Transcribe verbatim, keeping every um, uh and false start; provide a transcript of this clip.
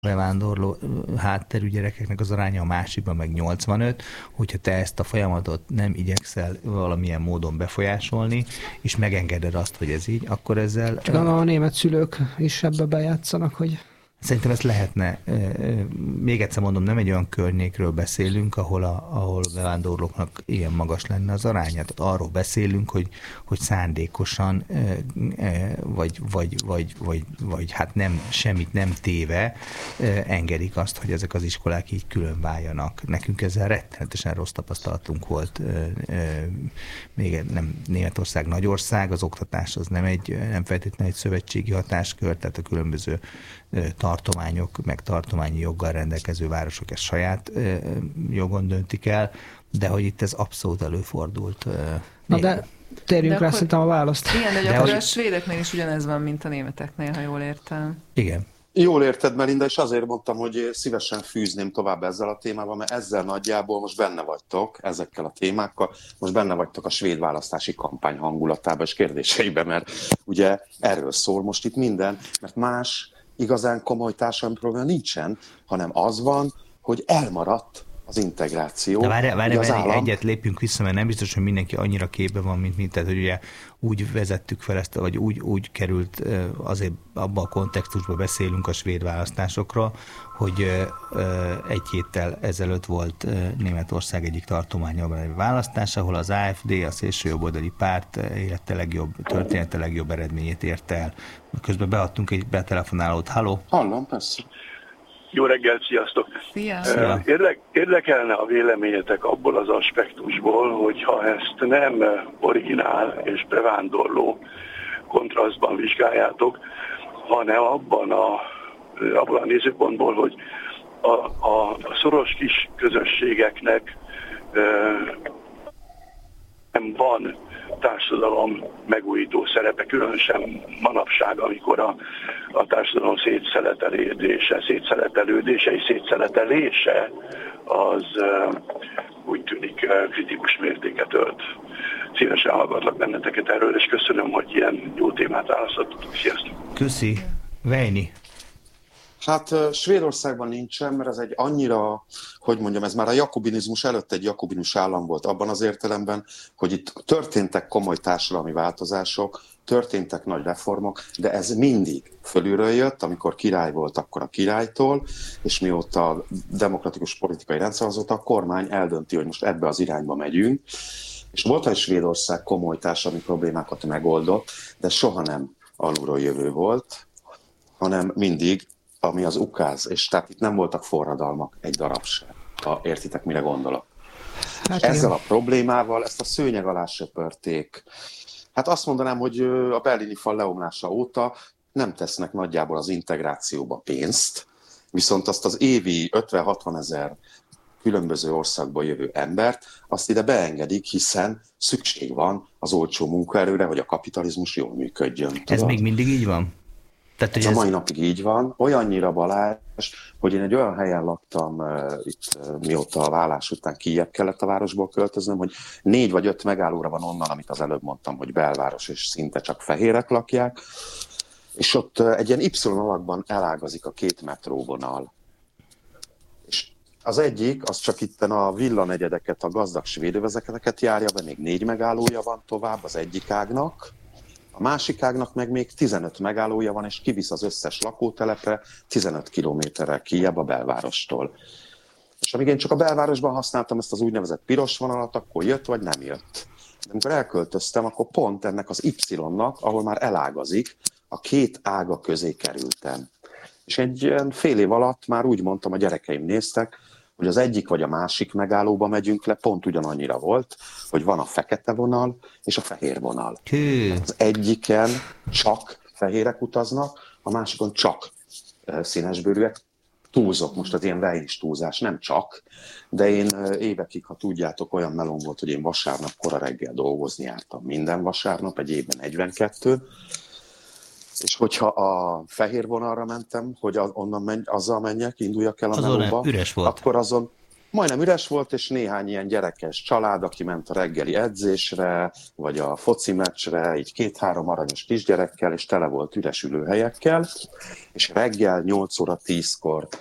bevándorló hátterű gyerekeknek az aránya, a másikban meg nyolcvanöt, hogyha te ezt a folyamatot nem igyekszel valamilyen módon befolyásolni, és megengeded azt, hogy ez így, akkor ezzel... Csak a német szülők is ebbe bejátszanak, hogy... Szerintem ezt lehetne, még egyszer mondom, nem egy olyan környékről beszélünk, ahol a, ahol bevándorlóknak ilyen magas lenne az aránya. Tehát arról beszélünk, hogy, hogy szándékosan, vagy, vagy, vagy, vagy, vagy hát nem, semmit nem téve engedik azt, hogy ezek az iskolák így külön váljanak. Nekünk ezzel rettenetesen rossz tapasztalatunk volt. Még nem Németország nagy ország, az oktatás az nem, egy, nem feltétlenül egy szövetségi hatáskör, tehát a különböző tartományok, meg tartományi joggal rendelkező városok ezt saját jogon döntik el, de hogy itt ez abszolút előfordult. Na de térjünk de rá akkor, szerintem a választ. Igen, de, de akkor hogy... a svédeknél is ugyanez van, mint a németeknél, ha jól értem. Igen. Jól érted, Melinda, és azért mondtam, hogy szívesen fűzném tovább ezzel a témával, mert ezzel nagyjából most benne vagytok, ezekkel a témákkal, most benne vagytok a svéd választási kampány hangulatában és kérdéseiben, mert ugye erről szól most itt minden, mert más igazán komoly társadalmi probléma nincsen, hanem az van, hogy elmaradt az integráció. De várj, várj, várj állam... egyet lépjünk vissza, mert nem biztos, hogy mindenki annyira képben van, mint mi. Tehát, hogy ugye úgy vezettük fel ezt, vagy úgy, úgy került, azért abban a kontextusban beszélünk a svéd választásokról, hogy egy héttel ezelőtt volt Németország egyik tartományában egy választás, ahol az á ef dé, a szélsőjobboldali párt élete legjobb, története legjobb eredményét érte el. Közben beadtunk egy betelefonálót. Halló? Hallom, persze. Jó reggelt, sziasztok! Szia! Szia. Érde, érdekelne a véleményetek abból az aspektusból, hogyha ezt nem originál és bevándorló kontrasztban vizsgáljátok, hanem abban a, abban a nézőpontból, hogy a, a, a szoros kis közösségeknek e, nem van társadalom megújító szerepe, különösen manapság, amikor a, a társadalom szétszeletelődése, szétszeletelődése és szétszeletelése az uh, úgy tűnik uh, kritikus mértéket ölt. Szívesen hallgatlak benneteket erről, és köszönöm, hogy ilyen jó témát választottuk. Sziasztok! Köszi! Vejni! Hát Svédországban nincsen, mert ez egy annyira, hogy mondjam, ez már a jakobinizmus előtt egy jakobinus állam volt abban az értelemben, hogy itt történtek komoly társadalmi változások, történtek nagy reformok, de ez mindig fölülről jött, amikor király volt, akkor a királytól, és mióta a demokratikus politikai rendszer, azóta a kormány eldönti, hogy most ebbe az irányba megyünk, és volt, hogy Svédország komoly társadalmi problémákat megoldott, de soha nem alulról jövő volt, hanem mindig ami az ukáz, és tehát itt nem voltak forradalmak, egy darab sem. Ha értitek, mire gondolok. Hát ezzel igen. A problémával ezt a szőnyeg alá söpörték. Hát azt mondanám, hogy a berlini fal leomlása óta nem tesznek nagyjából az integrációba pénzt, viszont azt az évi ötven-hatvan ezer különböző országból jövő embert, azt ide beengedik, hiszen szükség van az olcsó munkaerőre, hogy a kapitalizmus jól működjön. Ez tudod? Még mindig így van? Tehát, ez, ez a mai napig így van, olyannyira Balázs, hogy én egy olyan helyen laktam uh, itt, uh, mióta a vállás után kijebb kellett a városból költöznöm, hogy négy vagy öt megállóra van onnan, amit az előbb mondtam, hogy belváros, és szinte csak fehérek lakják, és ott uh, egy ilyen Y alakban elágazik a két metróvonal. És az egyik, az csak itten a villanegyedeket, a gazdag svédövezeteket járja be, még négy megállója van tovább az egyik ágnak, a másik ágnak meg még tizenöt megállója van, és kivisz az összes lakótelepre tizenöt kilométerrel kijebb a belvárostól. És amíg én csak a belvárosban használtam ezt az úgynevezett piros vonalat, akkor jött vagy nem jött. De amikor elköltöztem, akkor pont ennek az Y-nak, ahol már elágazik, a két ága közé kerültem. És egy ilyen fél év alatt már úgy mondtam, a gyerekeim néztek, hogy az egyik vagy a másik megállóba megyünk le, pont ugyanannyira volt, hogy van a fekete vonal és a fehér vonal. Hű. Az egyiken csak fehérek utaznak, a másikon csak színesbőrűek. Túlzok most, az ilyen vejnis túlzás, nem csak, de én évekig, ha tudjátok, olyan melón volt, hogy én vasárnap kora reggel dolgozni jártam. Minden vasárnap, egy évben negyvenkettő. És hogyha a fehér vonalra mentem, hogy onnan menj, azzal menjek, induljak el a azon melóba, üres volt. akkor azon majdnem üres volt, és néhány ilyen gyerekes család, aki ment a reggeli edzésre, vagy a foci meccsre, így két-három aranyos kisgyerekkel, és tele volt üres ülőhelyekkel, és reggel nyolc óra tízkor